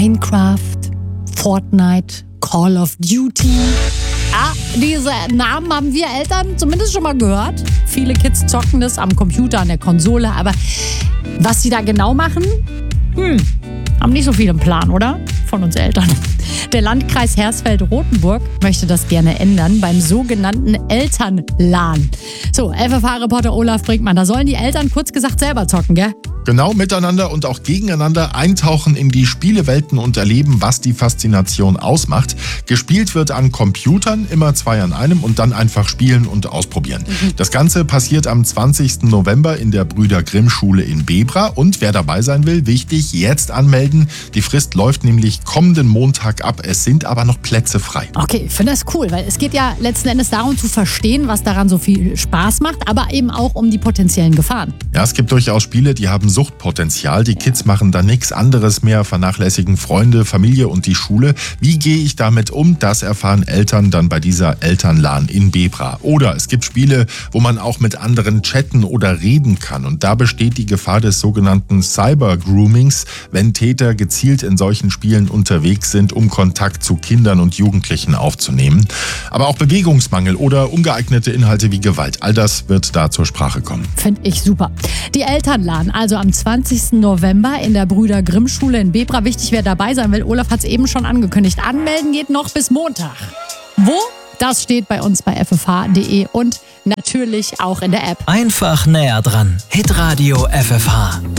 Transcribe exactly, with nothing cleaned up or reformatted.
Minecraft, Fortnite, Call of Duty. Ja, diese Namen haben wir Eltern zumindest schon mal gehört. Viele Kids zocken das am Computer, an der Konsole. Aber was sie da genau machen, hm, haben nicht so viel im Plan, oder? Von uns Eltern. Der Landkreis Hersfeld-Rotenburg möchte das gerne ändern beim sogenannten Elternlan. So, F F H-Reporter Olaf Brinkmann, da sollen die Eltern kurz gesagt selber zocken, gell? Genau, miteinander und auch gegeneinander eintauchen in die Spielewelten und erleben, was die Faszination ausmacht. Gespielt wird an Computern, immer zwei an einem und dann einfach spielen und ausprobieren. Mhm. Das Ganze passiert am zwanzigsten November in der Brüder-Grimm-Schule in Bebra. Und wer dabei sein will, wichtig, jetzt anmelden. Die Frist läuft nämlich kommenden Montag ab. Es sind aber noch Plätze frei. Okay, ich finde das cool, weil es geht ja letzten Endes darum zu verstehen, was daran so viel Spaß macht, aber eben auch um die potenziellen Gefahren. Ja, es gibt durchaus Spiele, die haben Suchtpotenzial. Die Kids machen da nichts anderes mehr, vernachlässigen Freunde, Familie und die Schule. Wie gehe ich damit um? Das erfahren Eltern dann bei dieser Elternlan in Bebra. Oder es gibt Spiele, wo man auch mit anderen chatten oder reden kann. Und da besteht die Gefahr des sogenannten Cyber-Groomings, wenn Täter gezielt in solchen Spielen unterwegs sind, um Kontakt zu Kindern und Jugendlichen aufzunehmen. Aber auch Bewegungsmangel oder ungeeignete Inhalte wie Gewalt, all das wird da zur Sprache kommen. Finde ich super. Die Elternlan, also am zwanzigsten November in der Brüder-Grimm-Schule in Bebra. Wichtig, wer dabei sein will. Olaf hat es eben schon angekündigt. Anmelden geht noch bis Montag. Wo? Das steht bei uns bei f f h punkt d e und natürlich auch in der App. Einfach näher dran. Hitradio F F H.